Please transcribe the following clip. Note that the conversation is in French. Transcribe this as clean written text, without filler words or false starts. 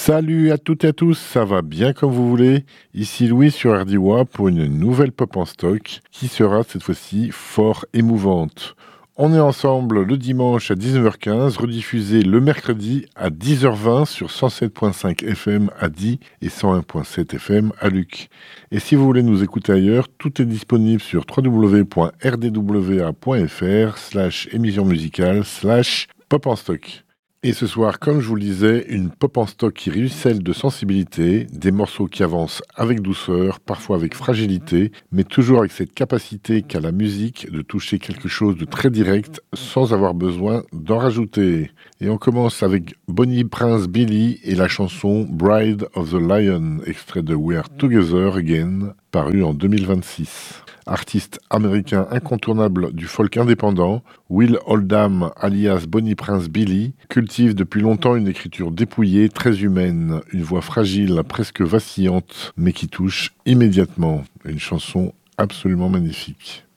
Salut à toutes et à tous, ça va bien comme vous voulez. Ici Louis sur RDWA pour une nouvelle pop en stock qui sera cette fois-ci fort émouvante. On est ensemble le dimanche à 19h15, rediffusé le mercredi à 10h20 sur 107.5 FM à Die et 101.7 FM à Luc. Et si vous voulez nous écouter ailleurs, tout est disponible sur www.rdwa.fr/émission musicale/pop en stock. Et ce soir, comme je vous le disais, une pop en stock qui ruisselle de sensibilité, des morceaux qui avancent avec douceur, parfois avec fragilité, mais toujours avec cette capacité qu'a la musique de toucher quelque chose de très direct sans avoir besoin d'en rajouter. Et on commence avec Bonnie Prince Billy et la chanson Bride of the Lion, extrait de We Are Together Again, paru en 2026. Artiste américain incontournable du folk indépendant, Will Oldham, alias Bonnie Prince Billy, cultive depuis longtemps une écriture dépouillée, très humaine, une voix fragile, presque vacillante, mais qui touche immédiatement. Une chanson absolument magnifique.